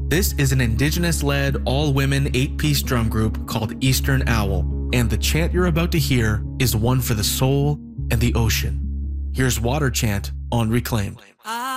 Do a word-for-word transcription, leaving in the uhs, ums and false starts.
This is an indigenous-led, all-women, eight-piece drum group called Eastern Owl, and the chant you're about to hear is one for the soul and the ocean. Here's Water Chant on Reclaim.